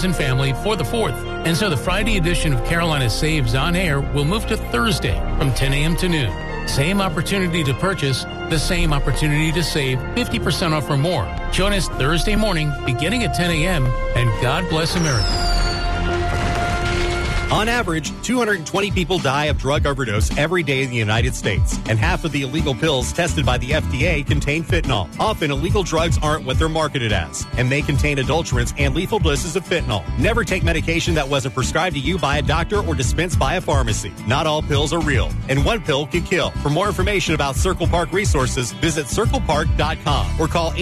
friends and family for the 4th. And so the Friday edition of Carolina Saves on Air will move to Thursday from 10 a.m. to noon. Same opportunity to purchase, the same opportunity to save 50% off or more. Join us Thursday morning beginning at 10 a.m. and God bless America. On average, 220 people die of drug overdose every day in the United States, and half of the illegal pills tested by the FDA contain fentanyl. Often, illegal drugs aren't what they're marketed as, and they contain adulterants and lethal doses of fentanyl. Never take medication that wasn't prescribed to you by a doctor or dispensed by a pharmacy. Not all pills are real, and one pill can kill. For more information about Circle Park resources, visit CirclePark.com or call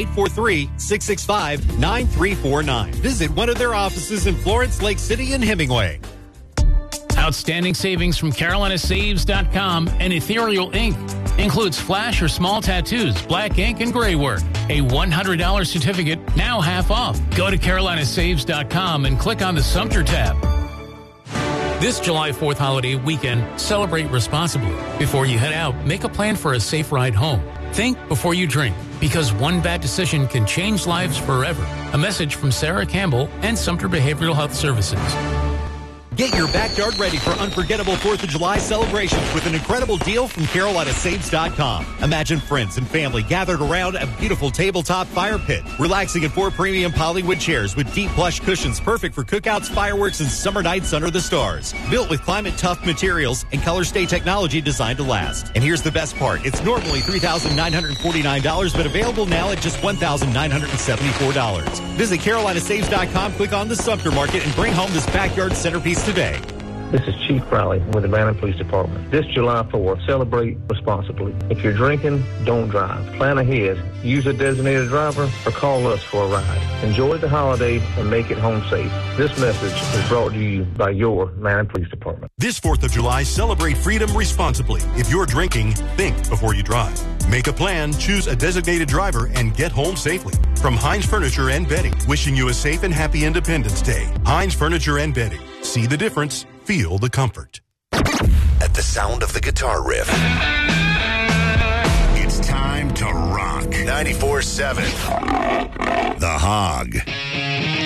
843-665-9349. Visit one of their offices in Florence, Lake City, and Hemingway. Outstanding savings from CarolinaSaves.com and Ethereal Ink. Includes flash or small tattoos, black ink, and gray work. A $100 certificate, now half off. Go to CarolinaSaves.com and click on the Sumter tab. This July 4th holiday weekend, celebrate responsibly. Before you head out, make a plan for a safe ride home. Think before you drink, because one bad decision can change lives forever. A message from Sarah Campbell and Sumter Behavioral Health Services. Get your backyard ready for unforgettable 4th of July celebrations with an incredible deal from CarolinaSaves.com. Imagine friends and family gathered around a beautiful tabletop fire pit, relaxing in 4 premium polywood chairs with deep plush cushions perfect for cookouts, fireworks, and summer nights under the stars. Built with climate-tough materials and color-stay technology designed to last. And here's the best part. It's normally $3,949, but available now at just $1,974. Visit CarolinaSaves.com, click on the Sumter Market, and bring home this backyard centerpiece today. This is Chief Crowley with the Atlanta Police Department. This July 4th, celebrate responsibly. If you're drinking, don't drive. Plan ahead. Use a designated driver or call us for a ride. Enjoy the holiday and make it home safe. This message is brought to you by your Atlanta Police Department. This 4th of July, celebrate freedom responsibly. If you're drinking, think before you drive. Make a plan, choose a designated driver, and get home safely. From Heinz Furniture and Bedding, wishing you a safe and happy Independence Day. Heinz Furniture and Bedding. See the difference. Feel the comfort. At the sound of the guitar riff, it's time to rock. 94.7. The Hog.